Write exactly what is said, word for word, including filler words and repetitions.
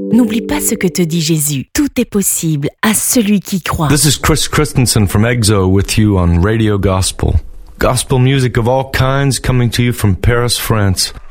N'oublie pas ce que te dit Jésus. Tout est possible à celui qui croit. This is Chris Christensen from EXO with you on Radio Gospel. Gospel music of all kinds coming to you from Paris, France.